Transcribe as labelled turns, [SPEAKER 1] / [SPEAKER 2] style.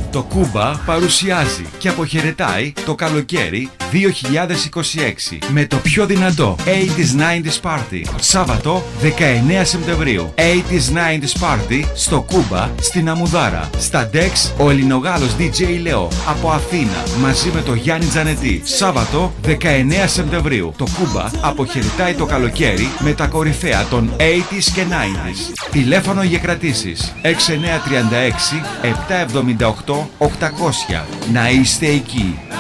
[SPEAKER 1] Το Κούμπα παρουσιάζει και αποχαιρετάει το καλοκαίρι 2026 με το πιο δυνατό 80s 90s Party. Σάββατο 19 Σεπτεμβρίου. 80s 90s Party στο Κούμπα στην Αμουδάρα. Στα Dex ο Ελληνογάλος DJ Leo από Αθήνα μαζί με το Γιάννη Τζανετή. Σάββατο 19 Σεπτεμβρίου. Το Κούμπα αποχαιρετάει το καλοκαίρι με τα κορυφαία των 80s και 90s. Τηλέφωνο για κρατήσεις 6936 778 800. Να είστε εκεί.